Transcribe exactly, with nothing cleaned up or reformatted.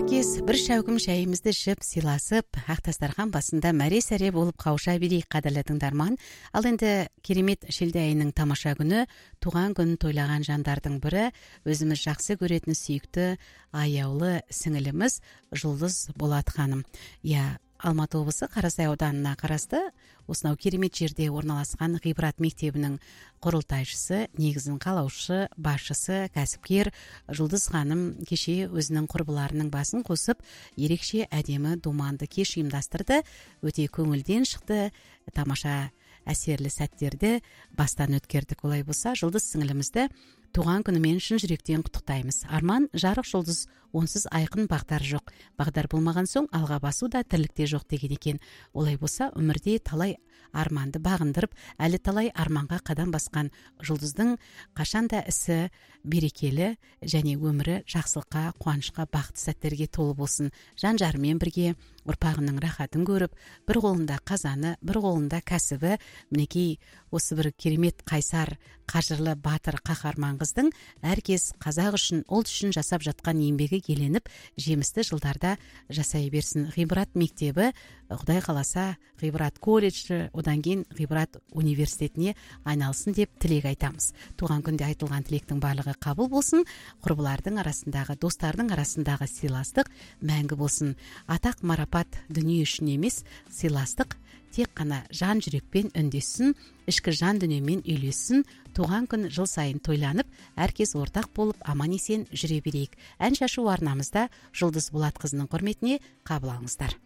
Әркез бір шәугім шәйімізді ішіп, сыйласып, ақ дастархан басында мәре-сәре болып қауыша берейік, қадірлі тыңдарман. Ал енді керемет шілде айының тамаша күні, туған күнін тойлаған жандардың бірі, өзіміз жақсы көретін сүйікті аяулы сіңіліміз Жұлдыз Болат ханым. Я Алматы облысы Қарасай ауданына қарасты, осынау керемет жерде орналасқан ғибрат мектебінің құрылтайшысы, негізін қалаушы, басшысы, кәсіпкер Жұлдыз ханым кеше өзінің құрбыларының басын қосып, ерекше әдемі думанды кеш ұйымдастырды. Өте көңілден шықты, тамаша әсерлі сәттерді бастан өткердік. Олай болса, Жұлдыз сіңілімізді туған күнімен шын жүректен құттықтаймыз. Арман жарық жұлдыз, онсыз айқын бағдар жоқ. Бағдар болмаған соң алға басу да тірлікте жоқ деген екен. Олай болса, өмірде талай арманды бағындырып, әлі талай арманға қадам басқан Жұлдыздың қашанда ісі берекелі және өмірі жақсылыққа, қуанышқа, бақытты сәттерге толы болсын. Жан-жарымен бірге ұрпағының рахатын көріп, бір қолында қазаны, бір қолында кәсібі, мінекей осы бір керемет қайсар, қажырлы, батыр, қаһарман қыздың әркез қазақ үшін, ұлт үшін жасап жатқан еңбегі еленіп, жемісті жылдарда жасай берсін. Ғибрат мектебі, Құдай қаласа, ғибрат колледжі, одан кейін ғибрат университетіне айналсын деп тілек айтамыз. Туған күнде айтылған тілектің барлығы қабыл болсын, құрбылардың арасындағы, достардың арасындағы сыйластық мәңгі болсын. Атақ марапат дүние үшін емес, сыйластық тек қана жан жүрекпен үндессін, ішкі жан дүниемен үйлессін. Туған күн жыл сайын тойланып, әркез ортақ болып, аман есен жүре берейік. Ән шашу арнамызда Жұлдыз Болат қызының құрметіне қабыл алыңыздар.